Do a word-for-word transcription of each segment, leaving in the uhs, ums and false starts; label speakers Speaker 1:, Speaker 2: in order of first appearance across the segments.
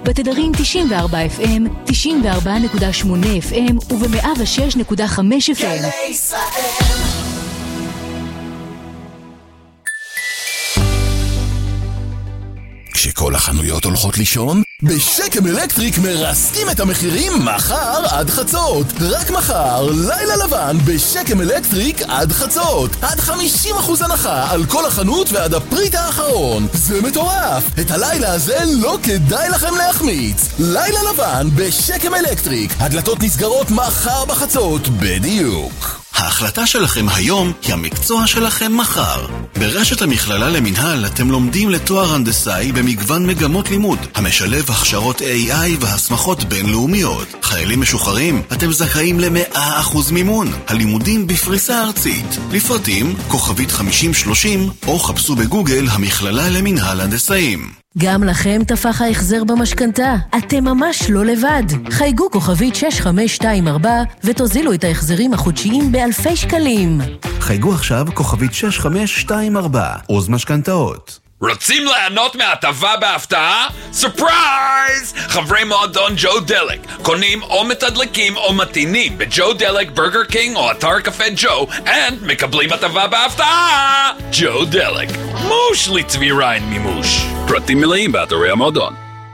Speaker 1: בתדרים תשעים וארבע אף אם, תשעים וארבע נקודה שמונה אף אם וב-מאה ושש נקודה חמש אף אם. גלי ישראל.
Speaker 2: כשכל החנויות הולכות לישון, בשקם אלקטריק מרסקים את המחירים מחר עד חצות. רק מחר, לילה לבן בשקם אלקטריק עד חצות. עד חמישים אחוז הנחה על כל החנות ועד הפריט האחרון. זה מטורף. את הלילה הזה לא כדאי לכם להחמיץ. לילה לבן בשקם אלקטריק. הדלתות נסגרות מחר בחצות בדיוק.
Speaker 3: ההחלטה שלכם היום היא המקצוע שלכם מחר. ברשת המכללה למנהל אתם לומדים לתואר הנדסאי במגוון מגמות לימוד, המשלב הכשרות איי איי והסמכות בינלאומיות. חיילים משוחררים, אתם זכאים ל-מאה אחוז מימון. הלימודים בפריסה ארצית. לפרטים, כוכבית חמישים שלושים, או חפשו בגוגל המכללה למנהל הנדסאים.
Speaker 1: גם לכם תפח ההחזר במשכנתה. אתם ממש לא לבד. חייגו כוכבית שש חמש שתיים ארבע ותוזילו את ההחזרים החודשיים באלפי שקלים.
Speaker 3: חייגו עכשיו כוכבית שש חמש שתיים ארבע, עוז משכנתאות.
Speaker 4: רוצים ליהנות מהטבה בהפתעה? סופרייז! חברי מועדון ג'ו דלק קונים או מתדלקים או מתינים בג'ו דלק, ברגר קינג או אתר קפה ג'ו and מקבלים הטבה בהפתעה! ג'ו דלק, מוש לצבי ריין מימוש. פרטים מלאים באתרי המועדון.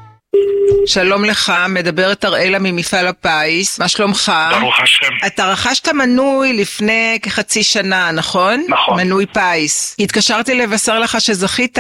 Speaker 5: שלום לך, מדברת אראלה ממפעל הפיס, מה שלומך?
Speaker 6: ברוך השם.
Speaker 5: אתה רכשת מנוי לפני כחצי שנה, נכון?
Speaker 6: נכון.
Speaker 5: מנוי פיס. התקשרתי לבשר לך שזכית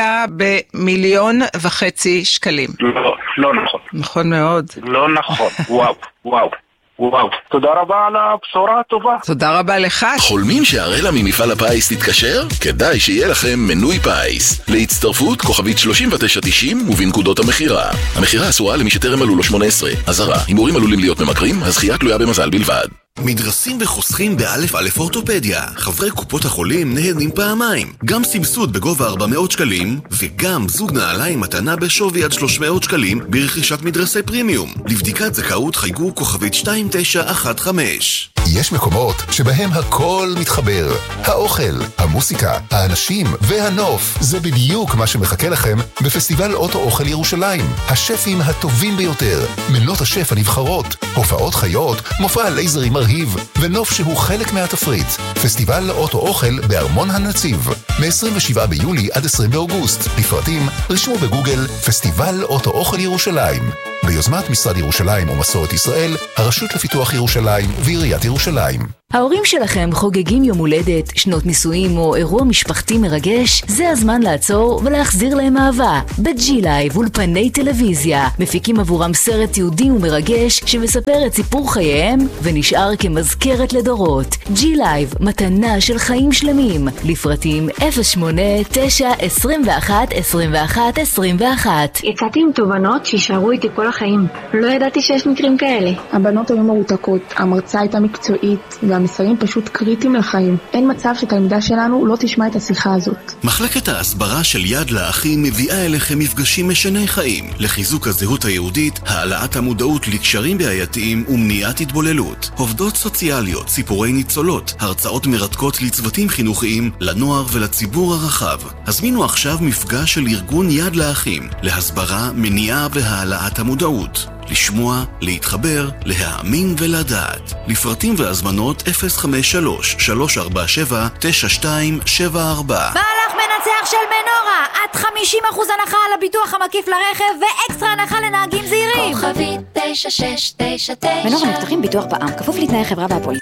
Speaker 5: במיליון וחצי שקלים.
Speaker 6: לא, לא נכון.
Speaker 5: נכון מאוד.
Speaker 6: לא נכון, וואו, וואו. וואו, תודה רבה על הבשורה הטובה.
Speaker 5: תודה רבה לך.
Speaker 2: חולמים שהראלה ממפעל הפיס תתקשר? כדאי שיהיה לכם מנוי פיס. להצטרפות כוכבית שלושים ותשע תשעים ובנקודות המחירה. המחירה אסורה למי שטרם מלאו לו שמונה עשרה. אזהרה, הימורים עלולים להיות ממכרים, הזכייה תלויה במזל בלבד.
Speaker 3: מדרסים וחוסכים באלף אלף אורתופדיה. חברי קופות החולים נהנים פעמיים. גם סבסוד בגובה ארבע מאות שקלים, וגם זוג נעליים מתנה בשווי עד שלוש מאות שקלים ברכישת מדרסי פרימיום. לבדיקת זכאות חייגו כוכבית שתיים תשע אחת חמש.
Speaker 7: יש מקומות שבהם הכל מתחבר. האוכל, המוסיקה, האנשים והנוף. זה בדיוק מה שמחכה לכם בפסטיבל אוטו אוכל ירושלים. השפים הטובים ביותר, מנות השף הנבחרות, הופעות חיות, מופע לייזרים מרהיב, ונוף שהוא חלק מהתפריט. פסטיבל אוטו אוכל בארמון הנציב, מ-עשרים ושבעה ביולי עד עשרים באוגוסט. לפרטים, רשמו בגוגל פסטיבל אוטו אוכל ירושלים. ביוזמת משרד ירושלים ומסורת ישראל, הרשות לפיתוח ירושלים ועיריית ירושלים.
Speaker 1: ההורים שלכם חוגגים יום הולדת, שנות נישואים או אירוע משפחתי מרגש? זה הזמן לעצור ולהחזיר להם אהבה. בג'י לייב אולפני טלוויזיה מפיקים עבורם סרט יהודי ומרגש שמספר את סיפור חייהם ונשאר כמזכרת לדורות. ג'י לייב, מתנה של חיים שלמים. לפרטים אפס שמונה תשע עשרים ואחת עשרים ואחת עשרים ואחת.
Speaker 8: יצאתי עם תובנות שישארו איתי כל החיים. לא ידעתי שיש מקרים כאלה.
Speaker 9: הבנות היו מרותקות, המרצה הייתה מקצועית והמסרים פשוט קריטיים לחיים. אין מצב שתלמידה שלנו לא תשמע את השיחה הזאת.
Speaker 3: מחלקת ההסברה של יד לאחים מביאה אליכם מפגשים משני חיים לחיזוק הזהות היהודית, העלאת המודעות לקשרים בעייתיים ומניעת התבוללות. עובדות סוציאליות, סיפורי ניצולות, הרצאות מרתקות לצוותים חינוכיים, לנוער ולציבור הרחב. הזמינו עכשיו מפגש של ארגון יד לאחים להסברה, מניעה והעלאת המודעות. לשמוע, להתחבר, להאמין ולדעת. לפרטים והזמנות אפס חמש שלוש שלוש ארבע שבע תשע שתיים שבע ארבע.
Speaker 10: מהלך מנצח של מנורה, עד חמישים אחוז הנחה על הביטוח המקיף לרכב ואקסטרה הנחה לנהגים זהירים.
Speaker 11: כוכבית תשע שש תשע תשע.
Speaker 10: מנורה מבטחים ביטוח בע"מ, כפוף לתנאי חברה והפוליסה.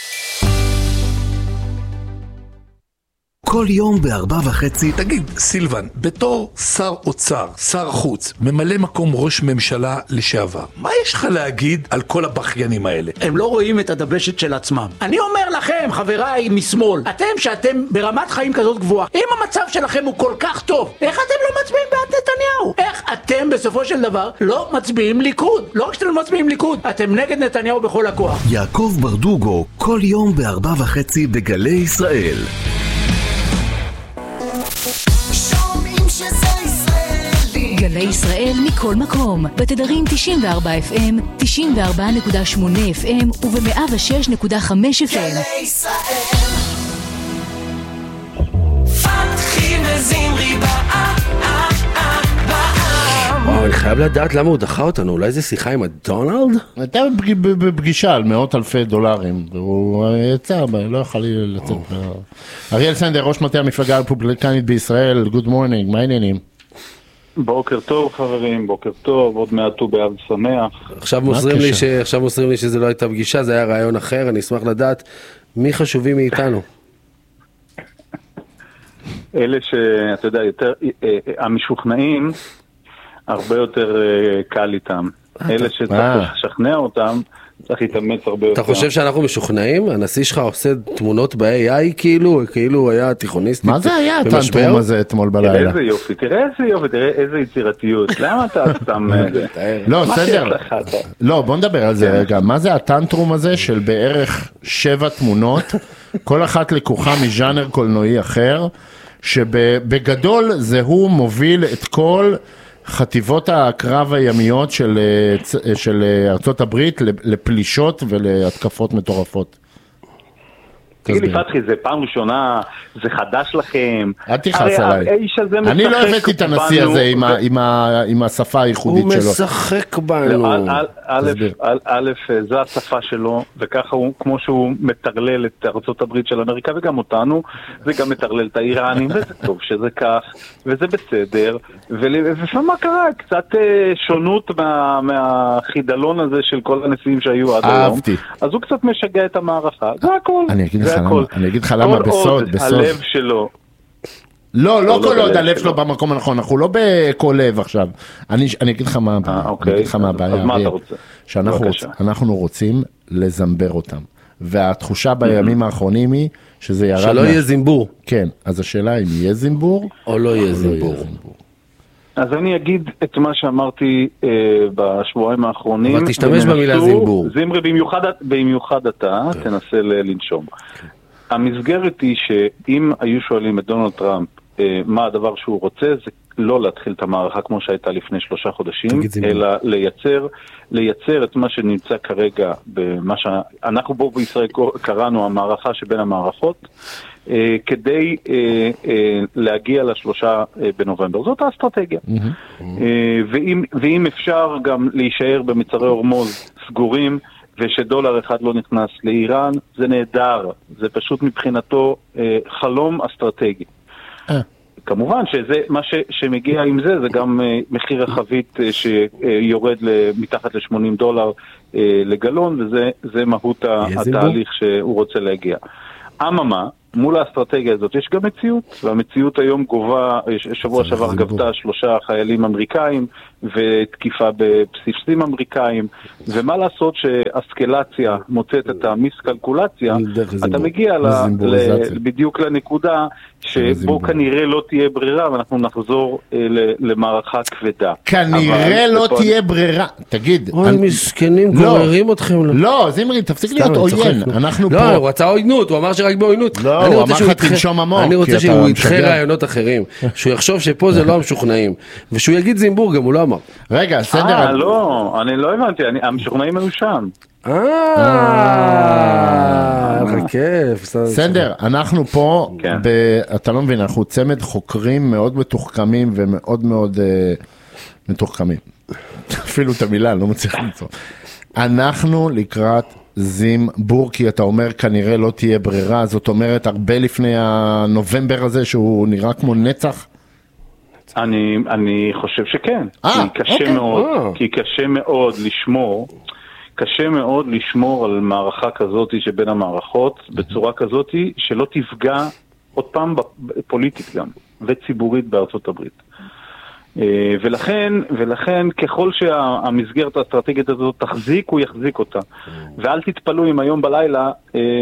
Speaker 3: כל יום בארבע וחצי.
Speaker 12: תגיד, סילבן, בתור שר אוצר, שר חוץ, ממלא מקום ראש ממשלה לשעבר, מה יש לך להגיד על כל הבחיינים האלה?
Speaker 13: הם לא רואים את הדבשת של עצמם. אני אומר לכם, חבריי משמאל, אתם שאתם ברמת חיים כזאת גבוהה, אם המצב שלכם הוא כל כך טוב, איך אתם לא מצביעים בעד נתניהו? איך אתם בסופו של דבר לא מצביעים ליכוד? לא רק שאתם לא מצביעים ליכוד, אתם נגד נתניהו בכל הכוח.
Speaker 3: יעקב ברדוגו, כל יום בארבע וחצי בגלי ישראל.
Speaker 1: גלי ישראל מכל מקום, בתדרים תשעים וארבע אף אם, תשעים וארבע נקודה שמונה אף אם וב-מאה ושש נקודה חמש אף אם.
Speaker 14: גלי ישראל פתחי וזמרי בעם וואו, אני חייב לדעת למה הוא דחה אותנו, אולי זה שיחה עם הדונלד?
Speaker 15: הייתה בפגישה על מאות אלפי דולרים, והוא יצא, לא יכול לצאת. אריאל סנדר, ראש מטה המפלגה הרפובליקנית בישראל, גוד מורנינג, מה העניינים?
Speaker 6: בוקר טוב חברים, בוקר טוב, עוד מעט הוא באב שמח.
Speaker 14: עכשיו מוסרים לי ש... עכשיו מוסרים לי שזה לא הייתה פגישה, זה היה רעיון אחר, אני אשמח לדעת מי חשובים מאיתנו.
Speaker 6: אלה שאתה יודע, יותר, המשוכנעים, הרבה יותר קל איתם. אלה שצריך לשכנע אותם, צריך להתאמץ הרבה יותר.
Speaker 14: אתה חושב שאנחנו משוכנעים? הנשיא שלך עושה תמונות ב-איי איי כאילו? כאילו הוא היה תיכוניסטי במשבר?
Speaker 15: מה זה היה הטנטרום הזה אתמול בלילה?
Speaker 6: תראה איזה יופי, תראה איזה יופי, תראה איזה יצירתיות. למה אתה סתם...
Speaker 15: לא, סדר. לא, בוא נדבר על זה רגע. מה זה הטנטרום הזה של בערך שבע תמונות, כל אחת לקוחה מז'אנר קולנועי אחר, שבגדול זה הוא מוביל את כל חטיבות הקרב הימיות של, של ארצות הברית לפלישות ולהתקפות מטורפות.
Speaker 6: תגיד לי פתחי, זה פעם ראשונה, זה חדש לכם.
Speaker 15: אל תכעס עליי. אני לא הבאתי את הנשיא הזה עם, עם, עם השפה הייחודית
Speaker 14: הוא
Speaker 15: שלו.
Speaker 14: הוא משחק בנו.
Speaker 6: א', זו השפה שלו, וככה הוא, כמו שהוא מטרלל את ארצות הברית של אמריקה וגם אותנו, זה גם מטרלל את האיראנים, וזה טוב שזה כך, וזה בסדר. ומה קרה? קצת שונות מה, מהחידלון הזה של כל הנשיאים שהיו עד היום.
Speaker 15: אהבתי.
Speaker 6: אז הוא קצת משגע את המערכה. זה הכל.
Speaker 15: אני אגיד לך למה, אני אגיד לך למה בסוד, בסוד.
Speaker 6: הלב שלו.
Speaker 15: לא, לא כל עוד הלב שלו במקום הנכון, אנחנו לא בכל לב עכשיו. אני אגיד לך מה הבעיה, אני אגיד לך מה הבעיה.
Speaker 6: אז מה אתה רוצה?
Speaker 15: שאנחנו רוצים לזמבר אותם. והתחושה בימים האחרונים היא שזה ירד...
Speaker 14: שלא יהיה זימבור.
Speaker 15: כן, אז השאלה אם יהיה זימבור
Speaker 14: או לא יהיה זימבור.
Speaker 6: אז אני אגיד את מה שאמרתי אה, בשבועיים האחרונים.
Speaker 14: אבל תשתמש במילה זימבור.
Speaker 6: זימרי, במיוחד, במיוחד אתה, כן. תנסה לנשום. כן. המסגרת היא שאם היו שואלים את דונלד טראמפ אה, מה הדבר שהוא רוצה, זה לא להתחיל את המערכה כמו שהייתה לפני שלושה חודשים, אלא לייצר, לייצר את מה שנמצא כרגע, במה שאנחנו בו בישראל קראנו המערכה שבין המערכות, Uh, כדי uh, uh, להגיע לשלושה uh, בנובמבר. זאת האסטרטגיה. Mm-hmm. Uh, ואם, ואם אפשר גם להישאר במצרי הורמוז סגורים, ושדולר אחד לא נכנס לאיראן, זה נהדר. זה פשוט מבחינתו uh, חלום אסטרטגי. Uh. כמובן שזה, מה ש, שמגיע עם זה, זה גם uh, מחיר החבית uh, שיורד מתחת ל-שמונים דולר uh, לגלון, וזה זה מהות התהליך שהוא רוצה להגיע. אממה, מול האסטרטגיה הזאת יש גם מציאות, והמציאות היום גובה, שבוע שעבר גבתה שלושה חיילים אמריקאים ותקיפה בבסיסים אמריקאים, ומה לעשות שאסקלציה מוצאת את המיסקלקולציה, אתה מגיע ל, ל, בדיוק לנקודה שבו כנראה לא תהיה ברירה ואנחנו נחזור ל, למערכה כבדה.
Speaker 15: כנראה לא תהיה ברירה, תגיד.
Speaker 14: אוי מסכנים גוררים אתכם.
Speaker 15: לא, זימרי, תפסיק להיות עוין, אנחנו פה.
Speaker 14: לא, הוא רצה עוינות, הוא אמר שרק בעוינות.
Speaker 15: לא, הוא אמר לך תנשום עמוק.
Speaker 14: אני רוצה שהוא ידחה רעיונות אחרים, שהוא יחשוב שפה זה לא המשוכנעים, ושהוא יגיד זימבור גם, הוא לא אמר.
Speaker 15: רגע, סדר.
Speaker 6: אה, לא, אני לא הבנתי, המשוכנעים היו שם.
Speaker 14: אה, כיף.
Speaker 15: סדר, אנחנו פה, אתה לא מבין, אנחנו צמד חוקרים מאוד מתוחכמים ומאוד מאוד מתוחכמים. אפילו את המילה, לא מצליח למצוא. אנחנו לקראת זימבור, כי אתה אומר כנראה לא תהיה ברירה, זאת אומרת הרבה לפני הנובמבר הזה שהוא נראה כמו נצח?
Speaker 6: אני, אני חושב שכן.
Speaker 15: 아,
Speaker 6: כי קשה
Speaker 15: אוקיי.
Speaker 6: מאוד,
Speaker 15: אה.
Speaker 6: כי קשה מאוד לשמור, קשה מאוד לשמור על מערכה כזאת שבין המערכות, בצורה כזאת שלא תפגע עוד פעם פוליטית גם, וציבורית בארצות הברית. ולכן, ולכן ככל שהמסגרת האסטרטגית הזאת תחזיק, הוא יחזיק אותה. ואל תתפלו אם היום בלילה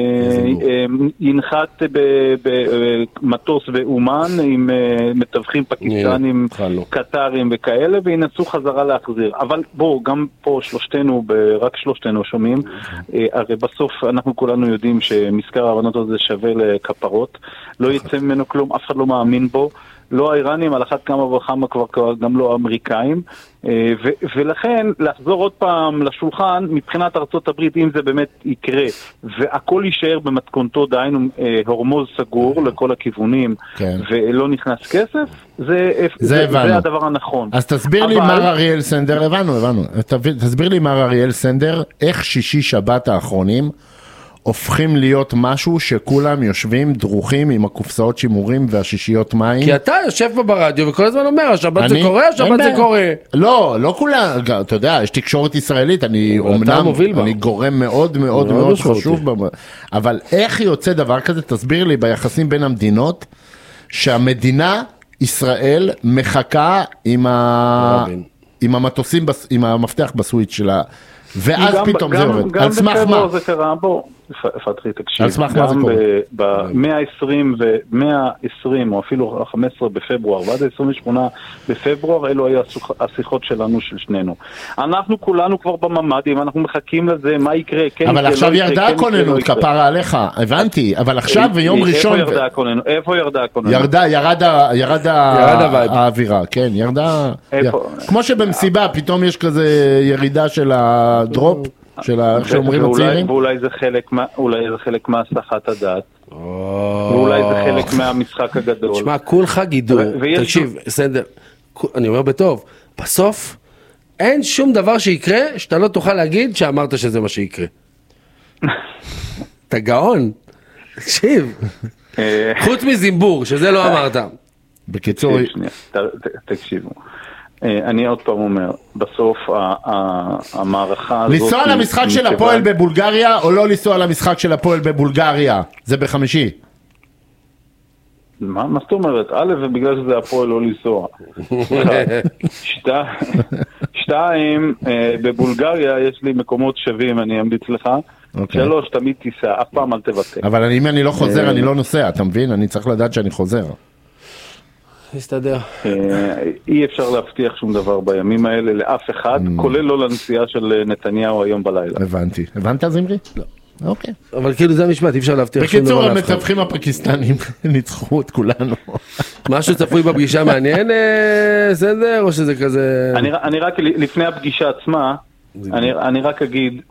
Speaker 6: ינחת במטוס באומן עם מתווכים פקיסטנים, קטרים וכאלה, וינסו חזרה להחזיר. אבל בואו, גם פה שלושתנו, רק שלושתנו שומעים, הרי בסוף אנחנו כולנו יודעים שמזכר ההבנות הזה שווה לכפרות, לא יצא ממנו כלום, אף אחד לא מאמין בו, לא האיראנים, על אחת כמה וכמה כבר גם לא האמריקאים, ו- ולכן לחזור עוד פעם לשולחן, מבחינת ארצות הברית, אם זה באמת יקרה, והכל יישאר במתכונתו, דהיינו הורמוז סגור לכל הכיוונים, כן. ולא נכנס כסף, זה, זה, זה, זה הדבר הנכון.
Speaker 15: אז תסביר אבל... לי מר אריאל סנדר, הבנו, הבנו, תסביר לי מר אריאל סנדר, איך שישי שבת האחרונים, הופכים להיות משהו שכולם יושבים דרוכים עם הקופסאות שימורים והשישיות מים.
Speaker 14: כי אתה יושב פה ברדיו וכל הזמן אומר, השבת זה קורה, השבת זה קורה.
Speaker 15: לא, לא כולם, אתה יודע, יש תקשורת ישראלית, אני אומנם, אני גורם מאוד מאוד מאוד חשוב, אבל איך יוצא דבר כזה, תסביר לי ביחסים בין המדינות, שהמדינה, ישראל, מחכה עם המטוסים, עם המפתח בסוויץ' שלה, ואז פתאום זה עובד. על סמך מה?
Speaker 6: זה קרה, בוא, פתחי תקשיב. על סמך מה זה קורה? ב-מאה ועשרים או אפילו ה-חמישה עשר בפברואר ועד ה-עשרים ושמונה בפברואר, אלו היו השיחות שלנו של שנינו. אנחנו כולנו כבר בממדים, אנחנו מחכים לזה, מה יקרה?
Speaker 15: אבל עכשיו ירדה הכוננות, כפרה עליך, הבנתי, אבל עכשיו ביום ראשון...
Speaker 6: איפה ירדה הכוננות? איפה ירדה הכוננות?
Speaker 15: ירדה, ירד האווירה, כן, ירדה... כמו שבמסיבה, פתאום יש כזה ירידה של הדרופ, של איך שאומרים הצעירים.
Speaker 6: ואולי זה חלק מה, אולי זה חלק מהסחת הדעת. ואולי זה חלק מהמשחק הגדול.
Speaker 14: תשמע, כולך גידור, תקשיב, סנדר, אני אומר בטוב, בסוף אין שום דבר שיקרה שאתה לא תוכל להגיד שאמרת שזה מה שיקרה. אתה גאון, תקשיב, חוץ מזימבור, שזה לא אמרת.
Speaker 15: בקיצור,
Speaker 6: תקשיבו. אני עוד פעם אומר, בסוף המערכה הזאת...
Speaker 15: לנסוע למשחק של הפועל בבולגריה או לא לנסוע למשחק של הפועל בבולגריה? זה בחמישי.
Speaker 6: מה? מה זאת אומרת? א', ובגלל שזה הפועל לא לנסוע. שתיים, בבולגריה יש לי מקומות שווים, אני אמליץ לך. שלוש, תמיד תיסע, אף פעם אל תוותר.
Speaker 15: אבל אם אני לא חוזר, אני לא נוסע, אתה מבין? אני צריך לדעת שאני חוזר.
Speaker 14: הסתדר.
Speaker 6: אי אפשר להבטיח שום דבר בימים האלה לאף אחד, כולל לא לנסיעה של נתניהו היום בלילה.
Speaker 15: הבנתי. הבנת זמרי? לא. אוקיי.
Speaker 14: אבל כאילו זה המשפט, אי אפשר להבטיח שום דבר
Speaker 15: לאף אחד. בקיצור, המתווכים הפקיסטנים ניצחו את כולנו.
Speaker 14: משהו צפוי בפגישה מעניין, סנדר, או שזה כזה...
Speaker 6: אני רק, לפני הפגישה עצמה, אני רק אגיד,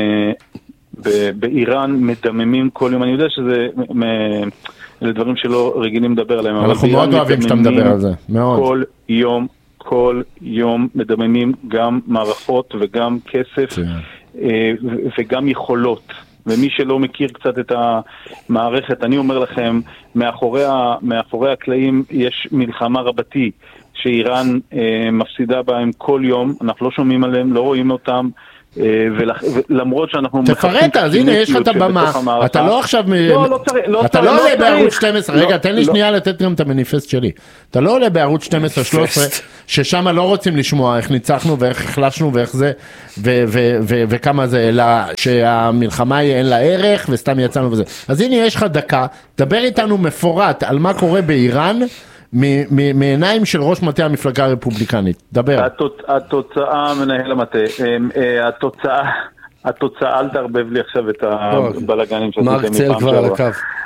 Speaker 6: באיראן מדממים כל יום, אני יודע שזה... אלה דברים שלא רגילים לדבר עליהם.
Speaker 15: אנחנו מאוד אוהבים שאתה מדבר על זה, מאוד.
Speaker 6: כל יום, כל יום מדממים גם מערכות וגם כסף וגם יכולות. ומי שלא מכיר קצת את המערכת, אני אומר לכם, מאחורי הקלעים יש מלחמה רבתי, שאיראן מפסידה בהם כל יום, אנחנו לא שומעים עליהם, לא רואים אותם, ולמרות שאנחנו
Speaker 15: תפרט, אז הנה יש לך את הבמה, אתה לא עכשיו, אתה לא עולה בערוץ שתים עשרה, רגע תן לי שנייה לתת גם את המניפסט שלי, אתה לא עולה בערוץ שתים עשרה שלוש עשרה, ששם לא רוצים לשמוע איך ניצחנו ואיך החלשנו ואיך זה, וכמה זה, אלא שהמלחמה היא אין לה ערך וסתם יצאנו וזה, אז הנה יש לך דקה, דבר איתנו מפורט על מה קורה באיראן, מעיניים של ראש מטה המפלגה הרפובליקנית. דבר.
Speaker 6: התוצאה, מנהל המטה, התוצאה, התוצאה, אל תערבב לי עכשיו את הבלגנים שעשיתם
Speaker 14: מרק צל כבר על הקו.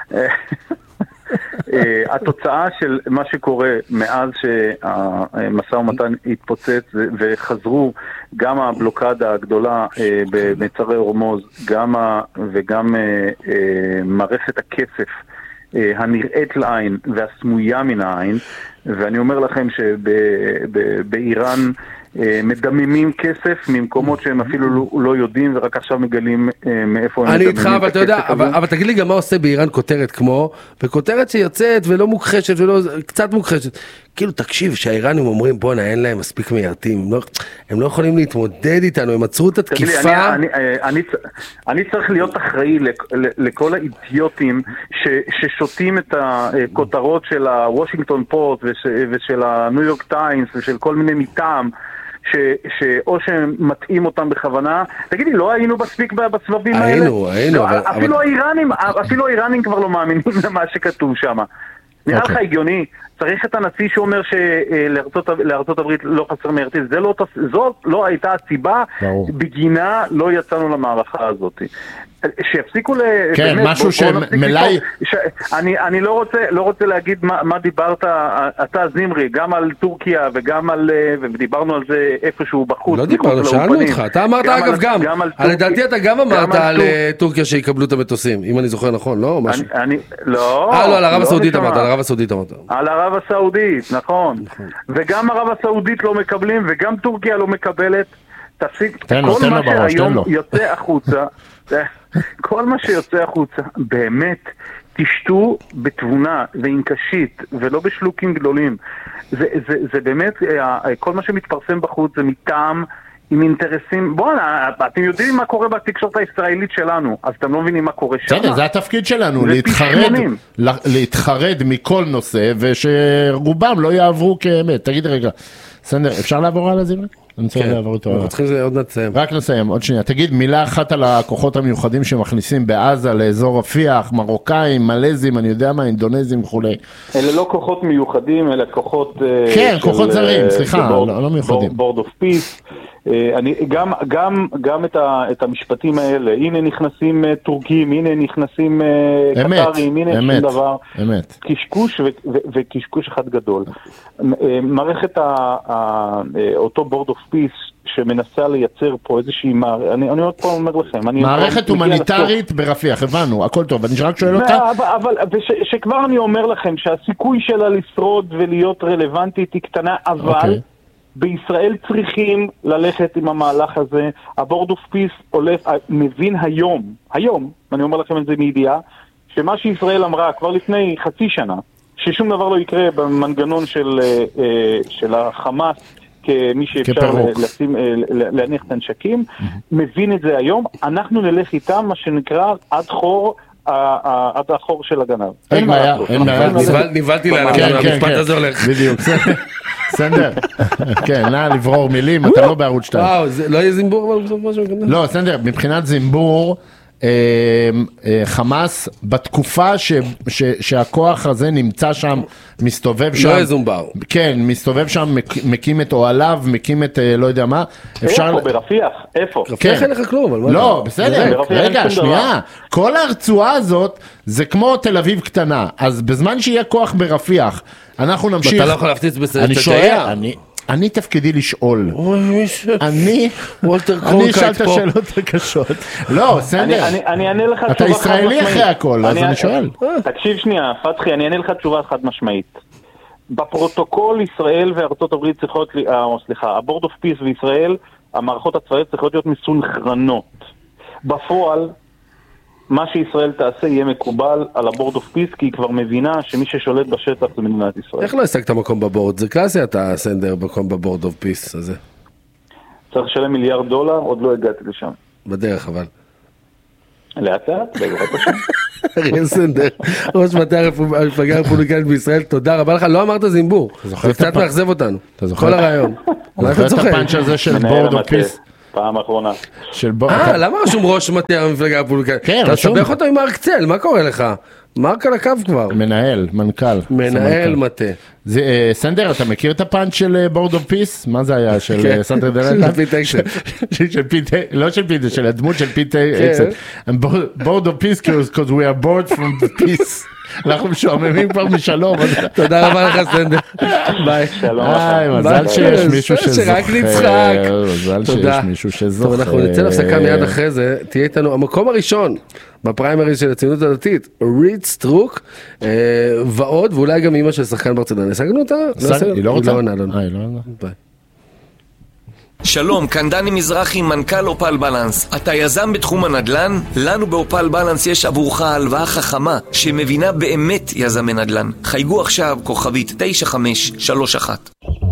Speaker 6: התוצאה של מה שקורה מאז שהמשא ומתן התפוצץ וחזרו גם הבלוקדה הגדולה במצרי הורמוז וגם מערכת הכסף הנראית לעין והסמויה מן העין, ואני אומר לכם שבאיראן מדממים כסף ממקומות שהם אפילו לא יודעים ורק עכשיו מגלים מאיפה הם
Speaker 14: מדממים. אני איתך, אבל אתה יודע, אבל תגיד לי גם מה עושה באיראן כותרת כמו, וכותרת שיוצאת ולא מוכחשת ולא, קצת מוכחשת, כאילו תקשיב שהאיראנים אומרים בוא אין להם מספיק מיירתים, הם לא יכולים להתמודד איתנו, הם עצרו את התקיפה.
Speaker 6: אני צריך להיות אחראי לכל האידיוטים ששותים את הכותרות של הוושינגטון פוסט ושל הניו יורק טיימס ושל כל מיני מטעם, שאו שהם מתאים אותם בכוונה. תגידי, לא היינו מספיק בסבבים האלה?
Speaker 14: היינו, היינו.
Speaker 6: אפילו האיראנים, אפילו האיראנים כבר לא מאמינים למה שכתוב שם. נראה לך הגיוני צריך את הנשיא שאומר שלארצות הברית לא חסר מיירטים, זאת לא הייתה הסיבה, בגינה לא יצאנו למערכה הזאת. שיפסיקו ל...
Speaker 15: כן, באמת, משהו שמלאי...
Speaker 6: ש... אני, אני לא רוצה, לא רוצה להגיד מה, מה דיברת אתה זמרי, גם על טורקיה וגם על... ודיברנו על זה איפשהו בחוץ.
Speaker 14: לא דיברנו, שאלנו אותך. אתה אמרת גם אגב על, גם. גם על טורק... לדעתי אתה גם אמרת גם על, על טור... טורקיה שיקבלו את המטוסים, אם אני זוכר נכון, לא? משהו.
Speaker 6: אני, אני... לא.
Speaker 14: אה, לא, על ערב הסעודית אמרת, על ערב הסעודית אמרת.
Speaker 6: על ערב הסעודית, נכון. נכון. וגם ערב הסעודית לא מקבלים, וגם טורקיה לא מקבלת. תפסיק, כל מה שהיום יוצא החוצה, כל מה שיוצא החוצה, באמת, תשתו בתבונה ועינקשית, ולא בשלוקים גדולים. זה, זה, זה באמת, כל מה שמתפרסם בחוץ זה מטעם עם אינטרסים. בואו, אתם יודעים מה קורה בתקשורת הישראלית שלנו, אז אתם לא מבינים מה קורה שם.
Speaker 15: בסדר, זה התפקיד שלנו, להתחרד, להתחרד מכל נושא, ושרובם לא יעברו כאמת. תגיד רגע, סנדר, אפשר לעבור על הזמרי? אני רוצה לעבור איתו.
Speaker 14: אנחנו צריכים עוד נסיים.
Speaker 15: רק נסיים, עוד שנייה. תגיד מילה אחת על הכוחות המיוחדים שמכניסים בעזה לאזור רפיח, מרוקאים, מלזים, אני יודע מה, אינדונזים וכולי.
Speaker 6: אלה לא כוחות מיוחדים, אלה כוחות...
Speaker 15: כן, כוחות זרים, סליחה, לא מיוחדים.
Speaker 6: בורד אוף פיס. אני גם גם גם את ה, את המשפטים האלה, הנה נכנסים טורקים, הנה נכנסים קטרים, הנה שום דבר,
Speaker 15: אמת.
Speaker 6: קשקוש ו, ו, וקשקוש אחד גדול. מערכת ה, ה, אותו בורד אוף פיס שמנסה לייצר פה איזושהי מערכת, אני, אני עוד פעם אומר לכם,
Speaker 15: מערכת הומניטרית ברפיח, הבנו, הכל טוב, אני רק שואל אותך.
Speaker 6: אבל, אבל וש, שכבר אני אומר לכם שהסיכוי שלה לשרוד ולהיות רלוונטית היא קטנה, אבל okay. בישראל צריכים ללכת עם המהלך הזה. הבורד אוף פיס הולך, מבין היום, היום, אני אומר לכם את זה מידיעה, שמה שישראל אמרה כבר לפני חצי שנה, ששום דבר לא יקרה במנגנון של, של החמאס, כמי שאפשר לשים, להניח את הנשקים, מבין את זה היום, אנחנו נלך איתם, מה שנקרא, עד חור, עד החור של הגנב.
Speaker 15: אין בעיה, אין בעיה.
Speaker 14: נבלתי לה, המשפט הזה הולך.
Speaker 15: בדיוק, סנדר, כן, נא לברור מילים, אתה לא בערוץ שתיים.
Speaker 14: וואו, לא יהיה זימבור?
Speaker 15: לא, סנדר, מבחינת זימבור, חמאס, בתקופה שהכוח הזה נמצא שם, מסתובב שם,
Speaker 14: לא יזומבר.
Speaker 15: כן, מסתובב שם, מקים את אוהליו, מקים את לא יודע מה.
Speaker 6: איפה? ברפיח? איפה?
Speaker 14: רפיח אין לך כלום.
Speaker 15: לא, בסדר, רגע, שנייה. כל הרצועה הזאת זה כמו תל אביב קטנה, אז בזמן שיהיה כוח ברפיח, אנחנו נמשיך.
Speaker 14: ואתה לא יכול להפציץ בסדר.
Speaker 15: אני שואל, אני... אני תפקידי לשאול. אני,
Speaker 14: וולטר
Speaker 15: אני אשאל את השאלות הקשות. לא, סנדר.
Speaker 6: אני אענה לך תשובה חד משמעית.
Speaker 15: אתה ישראלי אחרי הכל, אז אני שואל.
Speaker 6: תקשיב שנייה, פתחי, אני אענה לך תשובה חד משמעית. בפרוטוקול ישראל וארצות הברית צריכות, סליחה, הבורד אוף פיס וישראל, המערכות הצבאיות צריכות להיות מסונכרנות. בפועל, מה שישראל תעשה יהיה מקובל על הבורד אוף פיס, כי היא כבר מבינה שמי ששולט בשטח זה מדינת ישראל.
Speaker 14: איך לא השגת מקום בבורד? זה קלאסי אתה סנדר מקום בבורד אוף פיס הזה.
Speaker 6: צריך לשלם מיליארד דולר, עוד לא הגעתי לשם.
Speaker 14: בדרך אבל.
Speaker 6: לאט לאט, בעזרת השם.
Speaker 14: אריאל סנדר, ראש מטה המפלגה הרפובליקנית בישראל, תודה רבה לך, לא אמרת זימבור, זה קצת מאכזב אותנו, כל הרעיון.
Speaker 15: אתה זוכר את הפאנץ' הזה של בורד אוף פיס?
Speaker 6: פעם האחרונה.
Speaker 14: אה, למה רשום ראש מטה המפלגה הרפובליקנית?
Speaker 15: כן,
Speaker 14: אתה סבך אותו עם מרק צל, מה קורה לך? מרק על הקו כבר.
Speaker 15: מנהל, מנכ"ל.
Speaker 14: מנהל מטה.
Speaker 15: סנדר, אתה מכיר את הפאנץ' של בורד אוף פיס? מה זה היה? של סנדר דרנטה?
Speaker 14: של פיט אקסל.
Speaker 15: לא של פיט, של הדמות של פיט אקסל. בורד אוף פיס, because we are bored from the peace. אנחנו משועממים כבר משלום.
Speaker 14: תודה רבה לך סנדר. ביי.
Speaker 6: שלום
Speaker 15: לכם. מזל שיש מישהו שזוכר.
Speaker 14: שרק נצחק.
Speaker 15: מזל שיש מישהו שזוכר.
Speaker 14: טוב, אנחנו נצא להפסקה מיד אחרי זה. תהיה איתנו המקום הראשון בפריימריז של הציונות הדתית, אורית סטרוק, ועוד, ואולי גם אמא של שחקן ברצלונה. השגנו אותה?
Speaker 15: היא לא רוצה?
Speaker 14: היא לא עונה. ביי.
Speaker 16: שלום, כאן דני מזרחי, מנכ"ל אופל בלנס. אתה יזם בתחום הנדל"ן? לנו באופל בלנס יש עבורך הלוואה חכמה שמבינה באמת יזמי נדל"ן. חייגו עכשיו כוכבית תשע חמש שלוש אחת.